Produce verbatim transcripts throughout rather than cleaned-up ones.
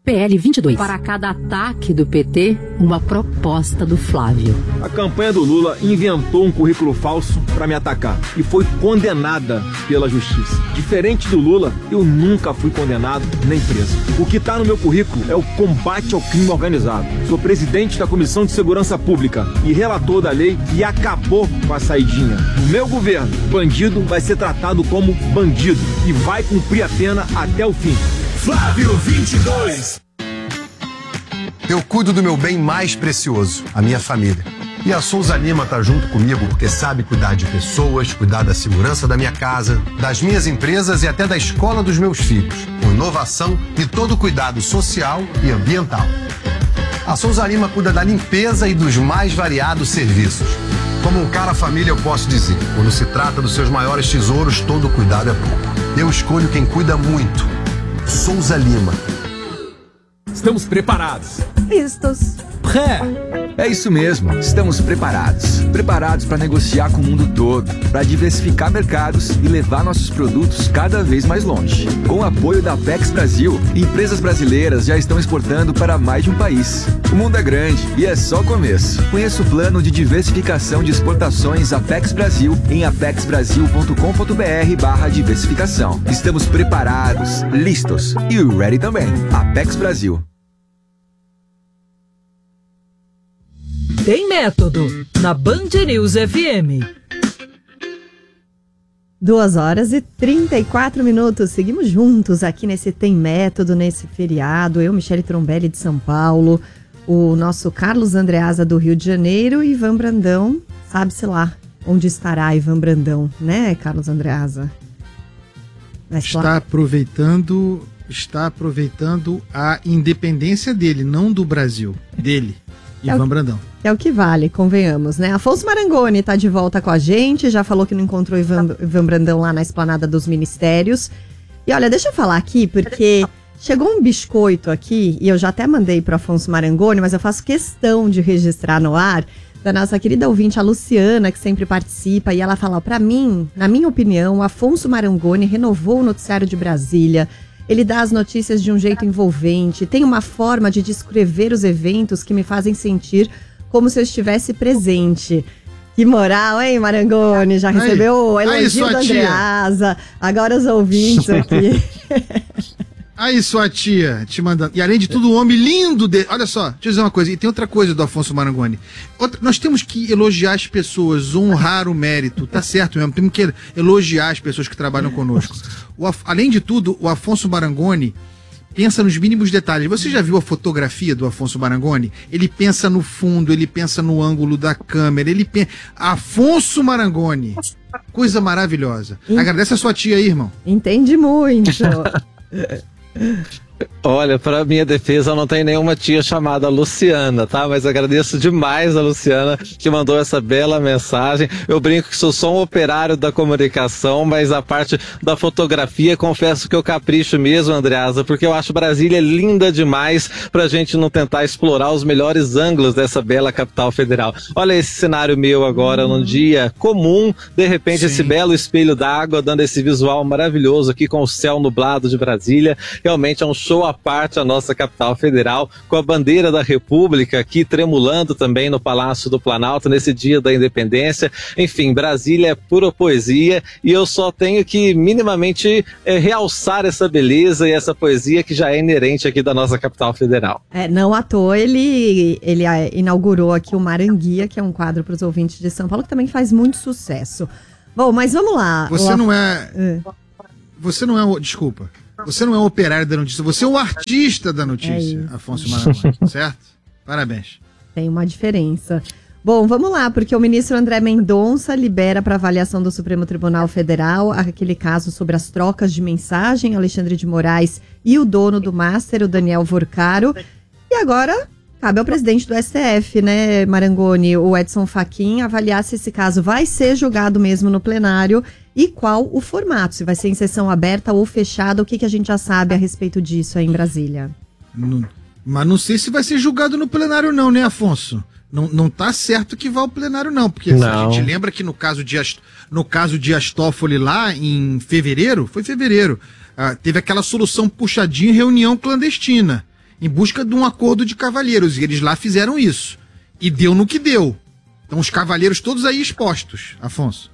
P L vinte e dois. Para cada ataque do P T, uma proposta do Flávio. A campanha do Lula inventou um currículo falso para me atacar e foi condenada pela justiça. Diferente do Lula, eu nunca fui condenado nem preso. O que está no meu currículo é o combate ao crime organizado. Sou presidente da Comissão de Segurança Pública e relator da lei que acabou com a saidinha. No meu governo, bandido vai ser tratado como bandido e vai cumprir a pena até o fim. Flávio vinte e dois. Eu cuido do meu bem mais precioso, a minha família. E a Souza Lima tá junto comigo porque sabe cuidar de pessoas, cuidar da segurança da minha casa, das minhas empresas e até da escola dos meus filhos, com inovação e todo o cuidado social e ambiental. A Souza Lima cuida da limpeza e dos mais variados serviços. Como um cara família eu posso dizer, quando se trata dos seus maiores tesouros, todo cuidado é pouco. Eu escolho quem cuida muito. Souza Lima. Estamos preparados. Vistos. Pré. É isso mesmo, estamos preparados. Preparados para negociar com o mundo todo, para diversificar mercados e levar nossos produtos cada vez mais longe. Com o apoio da Apex Brasil, empresas brasileiras já estão exportando para mais de um país. O mundo é grande e é só o começo. Conheça o plano de diversificação de exportações Apex Brasil em apex brasil ponto com ponto b r barra diversificação. Estamos preparados, listos e ready também. Apex Brasil. Tem Método, na Band News F M. Duas horas e trinta e quatro minutos. Seguimos juntos aqui nesse Tem Método, nesse feriado. Eu, Michele Trombelli, de São Paulo. O nosso Carlos Andreasa, do Rio de Janeiro. E Ivan Brandão, sabe-se lá onde estará Ivan Brandão, né, Carlos Andreasa? Mas está lá... aproveitando, está aproveitando a independência dele, não do Brasil, dele. É Ivan o, Brandão. É o que vale, convenhamos, né? Afonso Marangoni tá de volta com a gente, já falou que não encontrou Ivan, Ivan Brandão lá na Esplanada dos Ministérios. E olha, deixa eu falar aqui, porque chegou um biscoito aqui, e eu já até mandei pro Afonso Marangoni, mas eu faço questão de registrar no ar, da nossa querida ouvinte, a Luciana, que sempre participa, e ela fala, pra mim, na minha opinião, o Afonso Marangoni renovou o noticiário de Brasília. Ele dá as notícias de um jeito envolvente, tem uma forma de descrever os eventos que me fazem sentir como se eu estivesse presente. Que moral, hein, Marangoni? Já recebeu o elogio do Andreasa, agora os ouvintes aqui. Aí sua tia te mandando. E além de tudo, um homem lindo dele. Olha só, deixa eu dizer uma coisa. E tem outra coisa do Afonso Marangoni. Outra, nós temos que elogiar as pessoas, honrar o mérito. Tá certo mesmo. Temos que elogiar as pessoas que trabalham conosco. O, além de tudo, o Afonso Marangoni pensa nos mínimos detalhes. Você já viu a fotografia do Afonso Marangoni? Ele pensa no fundo, ele pensa no ângulo da câmera. Ele pensa... Afonso Marangoni. Coisa maravilhosa. Ent... Agradece a sua tia aí, irmão. Entende muito. Olha, para minha defesa, eu não tenho nenhuma tia chamada Luciana, tá? Mas agradeço demais a Luciana que mandou essa bela mensagem. Eu brinco que sou só um operário da comunicação, mas a parte da fotografia, confesso que eu capricho mesmo, Andreasa, porque eu acho Brasília linda demais pra gente não tentar explorar os melhores ângulos dessa bela capital federal. Olha esse cenário meu agora, num dia comum, de repente Sim. esse belo espelho d'água, dando esse visual maravilhoso aqui com o céu nublado de Brasília. Realmente é um show à parte a nossa capital federal, com a bandeira da República aqui tremulando também no Palácio do Planalto nesse dia da independência. Enfim, Brasília é pura poesia e eu só tenho que minimamente é, realçar essa beleza e essa poesia que já é inerente aqui da nossa capital federal. É, não à toa ele, ele inaugurou aqui o Maranguia, que é um quadro para os ouvintes de São Paulo, que também faz muito sucesso. Bom, mas vamos lá. Você o... não é... é... Você não é... o... Desculpa. Você não é o operário da notícia, você é o artista da notícia, é Afonso Marangoni, certo? Parabéns. Tem uma diferença. Bom, vamos lá, porque o ministro André Mendonça libera para avaliação do Supremo Tribunal Federal aquele caso sobre as trocas de mensagem, Alexandre de Moraes e o dono do Master, o Daniel Vorcaro. E agora cabe ao presidente do S T F, né, Marangoni, o Edson Fachin, avaliar se esse caso vai ser julgado mesmo no plenário e qual o formato, se vai ser em sessão aberta ou fechada, o que, que a gente já sabe a respeito disso aí em Brasília. Não, mas não sei se vai ser julgado no plenário não, né, Afonso? Não, não tá certo que vá ao plenário não, porque não. A gente lembra que no caso de, no caso de Astófoli lá em fevereiro, foi fevereiro, ah, teve aquela solução puxadinha, reunião clandestina. em busca de um acordo de cavalheiros. E eles lá fizeram isso. E deu no que deu. Então os cavalheiros todos aí expostos, Afonso.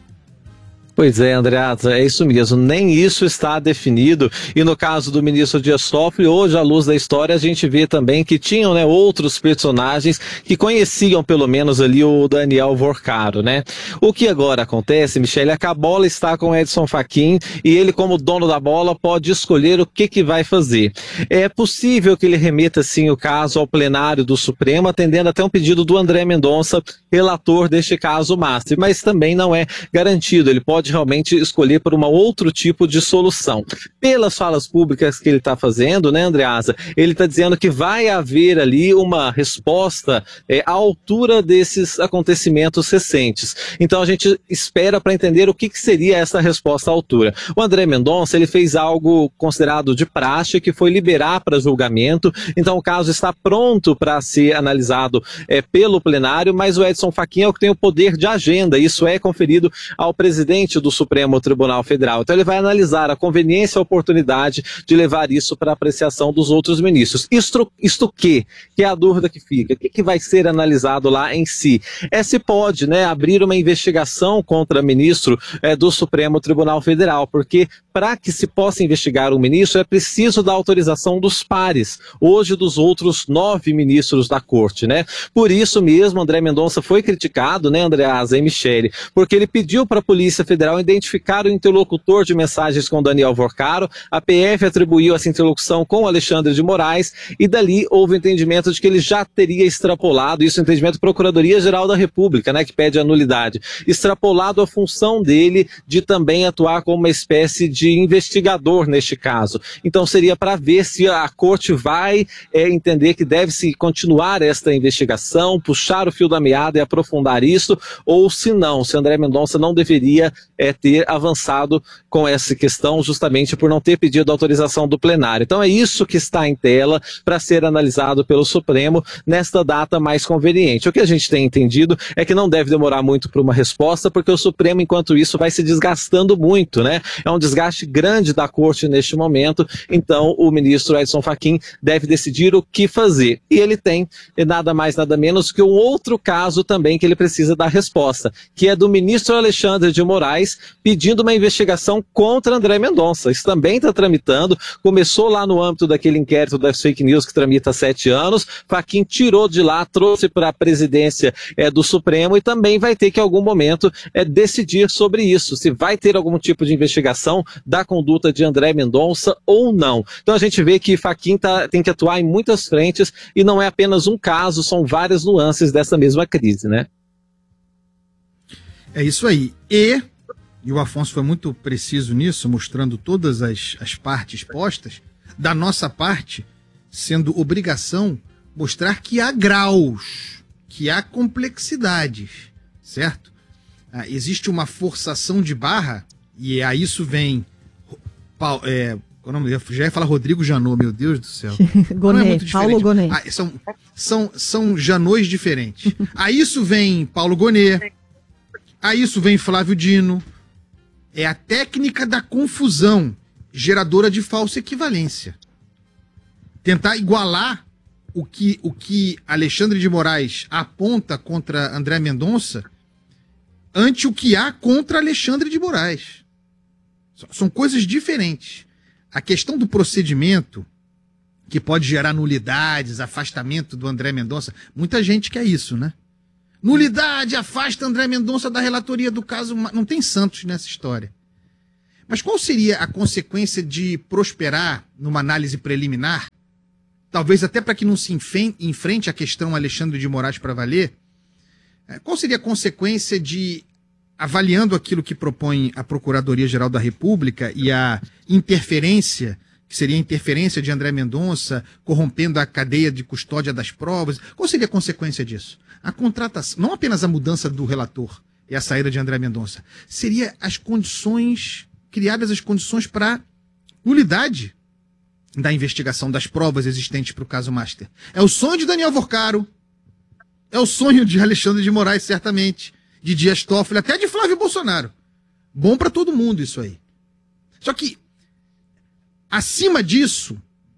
Pois é, Andreasa, é isso mesmo, nem isso está definido, e no caso do ministro Dias Toffoli, hoje à luz da história a gente vê também que tinham, né, outros personagens que conheciam pelo menos ali o Daniel Vorcaro, né? O que agora acontece, Michele, é que a bola está com Edson Fachin e ele, como dono da bola, pode escolher o que que vai fazer. É possível que ele remeta sim o caso ao plenário do Supremo, atendendo até um pedido do André Mendonça, relator deste caso Master, mas também não é garantido, ele pode realmente escolher por um outro tipo de solução. Pelas falas públicas que ele está fazendo, né, Andreasa, ele está dizendo que vai haver ali uma resposta é, à altura desses acontecimentos recentes. Então a gente espera para entender o que, que seria essa resposta à altura. O André Mendonça, ele fez algo considerado de praxe, que foi liberar para julgamento, então o caso está pronto para ser analisado é, pelo plenário, mas o Edson Fachin é o que tem o poder de agenda, isso é conferido ao presidente do Supremo Tribunal Federal. Então ele vai analisar a conveniência e a oportunidade de levar isso para apreciação dos outros ministros. Isto, isto que, que é a dúvida que fica, o que, que vai ser analisado lá em si? É se pode, né, abrir uma investigação contra ministro é, do Supremo Tribunal Federal, porque para que se possa investigar um ministro é preciso da autorização dos pares, hoje dos outros nove ministros da corte, né? Por isso mesmo, André Mendonça foi criticado, né, Andreasa e Michele, porque ele pediu para a Polícia Federal identificar o interlocutor de mensagens com Daniel Vorcaro, a P F atribuiu essa interlocução com Alexandre de Moraes e dali houve o entendimento de que ele já teria extrapolado, isso é o entendimento da Procuradoria-Geral da República, né, que pede a nulidade, extrapolado a função dele de também atuar como uma espécie de investigador neste caso. Então seria para ver se a corte vai é, entender que deve-se continuar esta investigação, puxar o fio da meada e aprofundar isso, ou se não, se André Mendonça não deveria é, ter avançado com essa questão justamente por não ter pedido a autorização do plenário. Então é isso que está em tela para ser analisado pelo Supremo nesta data mais conveniente. O que a gente tem entendido é que não deve demorar muito para uma resposta, porque o Supremo, enquanto isso, vai se desgastando muito, né? É um desgaste grande da corte neste momento, então o ministro Edson Fachin deve decidir o que fazer. E ele tem nada mais, nada menos que um outro caso também que ele precisa dar resposta, que é do ministro Alexandre de Moraes, pedindo uma investigação contra André Mendonça. Isso também está tramitando, começou lá no âmbito daquele inquérito das fake news que tramita há sete anos, Fachin tirou de lá, trouxe para a presidência é, do Supremo e também vai ter que em algum momento é, decidir sobre isso, se vai ter algum tipo de investigação da conduta de André Mendonça ou não. Então a gente vê que Fachin tá, tem que atuar em muitas frentes e não é apenas um caso, são várias nuances dessa mesma crise, né? É isso aí. E E o Afonso foi muito preciso nisso, mostrando todas as, as partes postas. Da nossa parte, sendo obrigação, mostrar que há graus, que há complexidades, certo? Ah, existe uma forçação de barra, e a isso vem... É, qual é o nome? Eu já ia falar Rodrigo Janot, meu Deus do céu. Gonê, é Paulo Gonê. Ah, são, são, são Janôs diferentes. A isso vem Paulo Gonê, a isso vem Flávio Dino. É a técnica da confusão, geradora de falsa equivalência. Tentar igualar o que, o que Alexandre de Moraes aponta contra André Mendonça ante o que há contra Alexandre de Moraes. São coisas diferentes. A questão do procedimento, que pode gerar nulidades, afastamento do André Mendonça, muita gente quer isso, né? Nulidade, afasta André Mendonça da relatoria do caso. Não tem santos nessa história. Mas qual seria a consequência de prosperar numa análise preliminar? Talvez até para que não se enfrente a questão Alexandre de Moraes para valer. Qual seria a consequência de, avaliando aquilo que propõe a Procuradoria-Geral da República e a interferência, que seria a interferência de André Mendonça, corrompendo a cadeia de custódia das provas, qual seria a consequência disso? A contratação, não apenas a mudança do relator e a saída de André Mendonça, seria as condições, criadas as condições para nulidade da investigação das provas existentes para o caso Master. É o sonho de Daniel Vorcaro, é o sonho de Alexandre de Moraes, certamente, de Dias Toffoli, até de Flávio Bolsonaro. Bom para todo mundo isso aí. Só que, acima disso,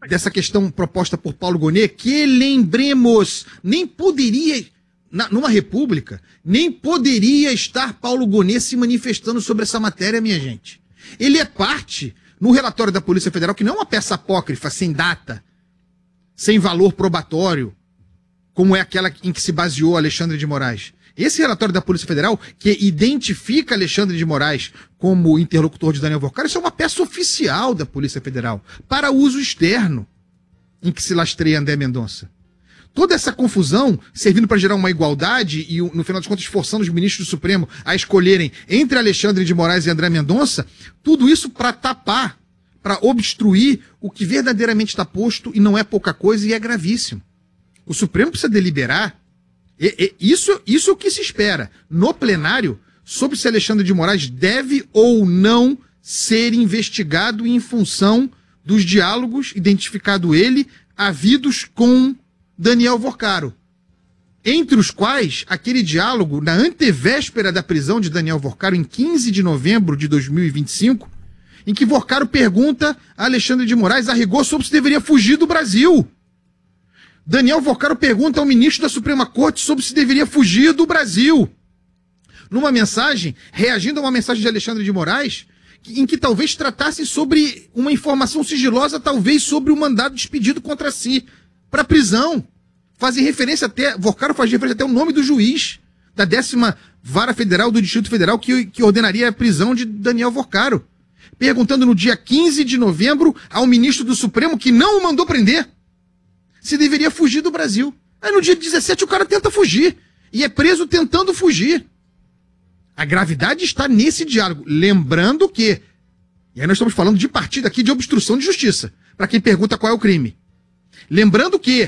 dessa questão proposta por Paulo Gonet, que lembremos, nem poderia, na, numa república, nem poderia estar Paulo Gonet se manifestando sobre essa matéria, minha gente. Ele é parte, no relatório da Polícia Federal, que não é uma peça apócrifa, sem data, sem valor probatório, como é aquela em que se baseou Alexandre de Moraes. Esse relatório da Polícia Federal, que identifica Alexandre de Moraes como interlocutor de Daniel Vorcaro, isso é uma peça oficial da Polícia Federal, para uso externo, em que se lastreia André Mendonça. Toda essa confusão, servindo para gerar uma igualdade e, no final das contas, forçando os ministros do Supremo a escolherem entre Alexandre de Moraes e André Mendonça, tudo isso para tapar, para obstruir o que verdadeiramente está posto, e não é pouca coisa, e é gravíssimo. O Supremo precisa deliberar. E, e, isso, isso é o que se espera no plenário sobre se Alexandre de Moraes deve ou não ser investigado em função dos diálogos, identificado ele, havidos com Daniel Vorcaro. Entre os quais, aquele diálogo na antevéspera da prisão de Daniel Vorcaro, em quinze de novembro de dois mil e vinte e cinco, em que Vorcaro pergunta a Alexandre de Moraes a rigor sobre se deveria fugir do Brasil. Daniel Vorcaro pergunta ao ministro da Suprema Corte sobre se deveria fugir do Brasil. Numa mensagem, reagindo a uma mensagem de Alexandre de Moraes, em que talvez tratasse sobre uma informação sigilosa, talvez sobre o mandado de expedido contra si, para prisão. Fazem referência até, Vorcaro faz referência até ao nome do juiz da décima Vara Federal do Distrito Federal que, que ordenaria a prisão de Daniel Vorcaro. Perguntando no dia quinze de novembro ao ministro do Supremo, que não o mandou prender, se deveria fugir do Brasil. Aí no dia dezessete o cara tenta fugir. E é preso tentando fugir. A gravidade está nesse diálogo. Lembrando que, e aí nós estamos falando de partida aqui de obstrução de justiça, para quem pergunta qual é o crime. Lembrando que,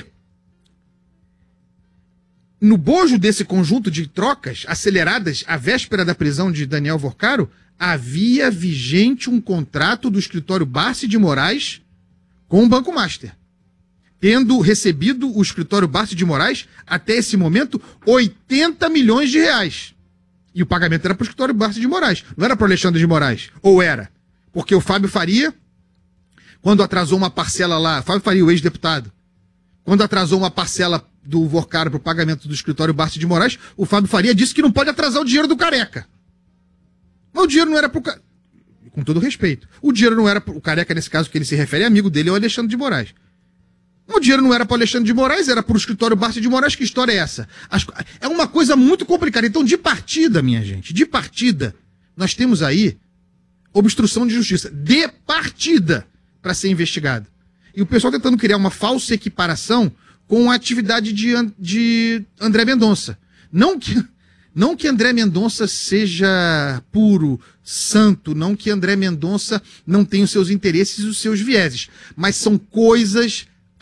no bojo desse conjunto de trocas aceleradas à véspera da prisão de Daniel Vorcaro, havia vigente um contrato do escritório Barsi de Moraes com o Banco Master, tendo recebido o escritório Barsi de Moraes, até esse momento, oitenta milhões de reais. E o pagamento era para o escritório Barsi de Moraes, não era para o Alexandre de Moraes. Ou era? Porque o Fábio Faria, quando atrasou uma parcela lá, Fábio Faria, o ex-deputado, quando atrasou uma parcela do Vorcaro para o pagamento do escritório Barsi de Moraes, o Fábio Faria disse que não pode atrasar o dinheiro do Careca. Mas o dinheiro não era para o Careca. Com todo respeito. O dinheiro não era para o Careca, nesse caso que ele se refere, é amigo dele, é o Alexandre de Moraes. O dinheiro não era para o Alexandre de Moraes, era para o escritório Barsi de Moraes. Que história é essa? As, é uma coisa muito complicada. Então, de partida, minha gente, de partida, nós temos aí obstrução de justiça. De partida, para ser investigado. E o pessoal tentando criar uma falsa equiparação com a atividade de, de André Mendonça. Não que, não que André Mendonça seja puro, santo, não que André Mendonça não tenha os seus interesses e os seus vieses, mas são coisas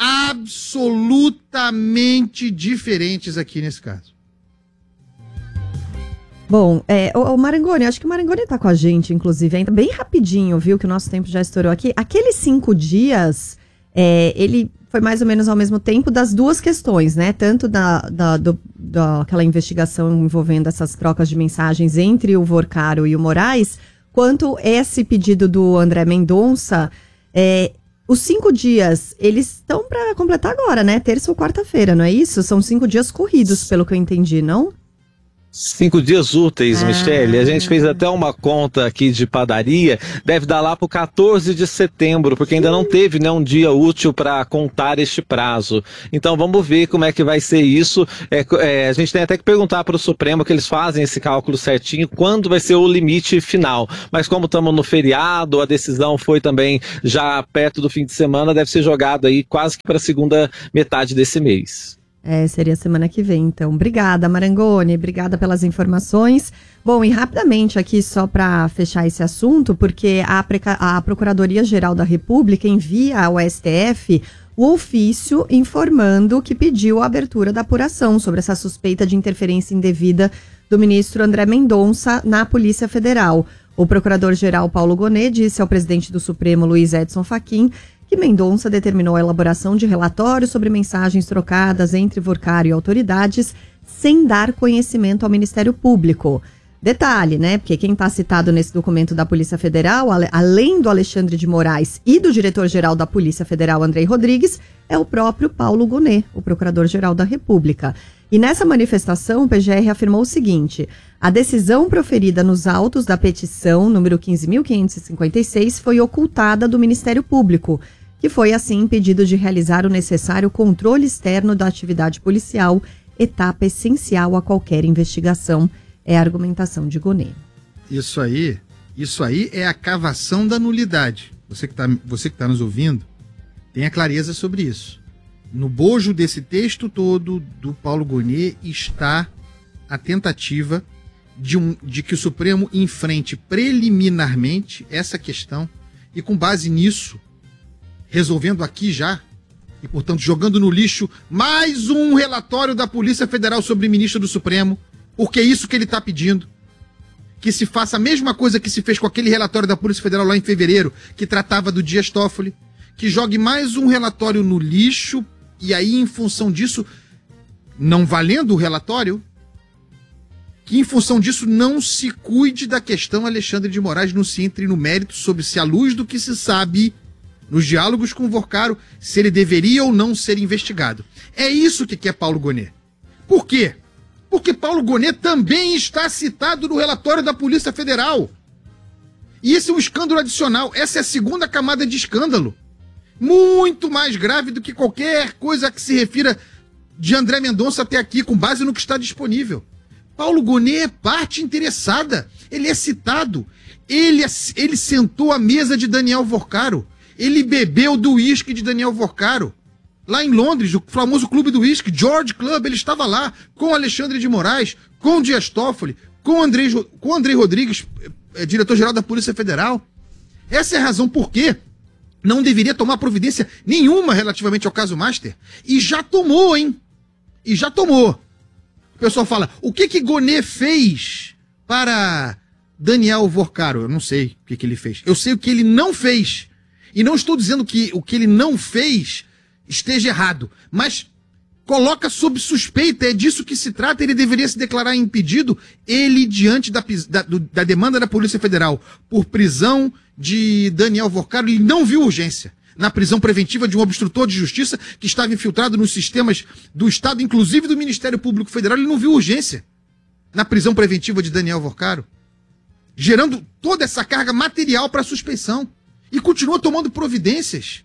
absolutamente diferentes aqui nesse caso. Bom, é, o, o Marangoni, acho que o Marangoni tá com a gente, inclusive, ainda bem rapidinho, viu, que o nosso tempo já estourou aqui. Aqueles cinco dias, é, ele foi mais ou menos ao mesmo tempo das duas questões, né? Tanto da, da, do, daquela investigação envolvendo essas trocas de mensagens entre o Vorcaro e o Moraes, quanto esse pedido do André Mendonça. é, Os cinco dias, eles estão para completar agora, né? Terça ou quarta-feira, não é isso? São cinco dias corridos, pelo que eu entendi, não? Cinco dias úteis, ah. Michele. A gente fez até uma conta aqui de padaria. Deve dar lá pro quatorze de setembro, porque ainda não teve, né, um dia útil para contar este prazo. Então vamos ver como é que vai ser isso. É, é, a gente tem até que perguntar para o Supremo, que eles fazem esse cálculo certinho, quando vai ser o limite final. Mas como estamos no feriado, a decisão foi também já perto do fim de semana, deve ser jogado aí quase que para a segunda metade desse mês. É, seria semana que vem, então. Obrigada, Marangoni, obrigada pelas informações. Bom, e rapidamente aqui, só para fechar esse assunto, porque a, a Procuradoria-Geral da República envia ao S T F o ofício informando que pediu a abertura da apuração sobre essa suspeita de interferência indevida do ministro André Mendonça na Polícia Federal. O procurador-geral Paulo Gonet disse ao presidente do Supremo, Luiz Edson Fachin, que Mendonça determinou a elaboração de relatórios sobre mensagens trocadas entre Vorcaro e autoridades sem dar conhecimento ao Ministério Público. Detalhe, né? Porque quem está citado nesse documento da Polícia Federal, ale- além do Alexandre de Moraes e do diretor-geral da Polícia Federal, Andrei Rodrigues, é o próprio Paulo Gonet, o procurador-geral da República. E nessa manifestação, o P G R afirmou o seguinte: a decisão proferida nos autos da petição número quinze mil quinhentos e cinquenta e seis foi ocultada do Ministério Público, que foi assim impedido de realizar o necessário controle externo da atividade policial, etapa essencial a qualquer investigação. É a argumentação de Gonet. Isso aí, isso aí é a cavação da nulidade. Você que está você que tá nos ouvindo, tenha clareza sobre isso. No bojo desse texto todo do Paulo Gonet está a tentativa de, um, de que o Supremo enfrente preliminarmente essa questão e, com base nisso, resolvendo aqui já, e, portanto, jogando no lixo mais um relatório da Polícia Federal sobre o ministro do Supremo, porque é isso que ele está pedindo. Que se faça a mesma coisa que se fez com aquele relatório da Polícia Federal lá em fevereiro, que tratava do Dias Toffoli, que jogue mais um relatório no lixo, e aí, em função disso, não valendo o relatório, que em função disso não se cuide da questão Alexandre de Moraes, não se entre no mérito sobre se, à luz do que se sabe nos diálogos com o Vorcaro, se ele deveria ou não ser investigado. É isso que quer Paulo Gonet. Por quê? Porque Paulo Gonet também está citado no relatório da Polícia Federal. E esse é um escândalo adicional. Essa é a segunda camada de escândalo. Muito mais grave do que qualquer coisa que se refira de André Mendonça até aqui, com base no que está disponível. Paulo Gonet é parte interessada. Ele é citado. Ele, ele sentou à mesa de Daniel Vorcaro. Ele bebeu do uísque de Daniel Vorcaro. Lá em Londres, o famoso clube do uísque, George Club, ele estava lá com Alexandre de Moraes, com Dias Toffoli, com Andrei, com Andrei Rodrigues, é, diretor-geral da Polícia Federal. Essa é a razão por que não deveria tomar providência nenhuma relativamente ao caso Master. E já tomou, hein? E já tomou. O pessoal fala, o que que Gonet fez para Daniel Vorcaro? Eu não sei o que que ele fez. Eu sei o que ele não fez. E não estou dizendo que o que ele não fez esteja errado, mas coloca sob suspeita, é disso que se trata, ele deveria se declarar impedido, ele diante da, da, da demanda da Polícia Federal por prisão de Daniel Vorcaro, ele não viu urgência na prisão preventiva de um obstrutor de justiça que estava infiltrado nos sistemas do Estado, inclusive do Ministério Público Federal, ele não viu urgência na prisão preventiva de Daniel Vorcaro, gerando toda essa carga material para suspeição, e continua tomando providências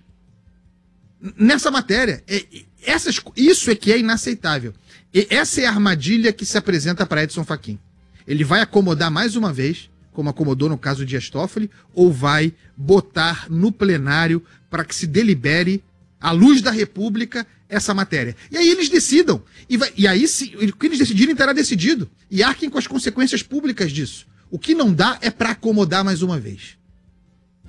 nessa matéria. É, essas, isso é que é inaceitável. E essa é a armadilha que se apresenta para Edson Fachin. Ele vai acomodar mais uma vez, como acomodou no caso de Dias Toffoli, ou vai botar no plenário para que se delibere, à luz da República, essa matéria. E aí eles decidam. E, vai, e aí, se, o que eles decidirem estará decidido. E arquem com as consequências públicas disso. O que não dá é para acomodar mais uma vez.